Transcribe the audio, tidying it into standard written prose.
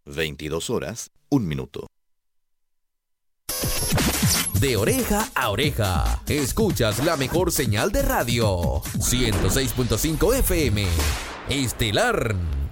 22 horas, 1 minuto. De oreja a oreja, escuchas la mejor señal de radio. 106.5 FM. Estelar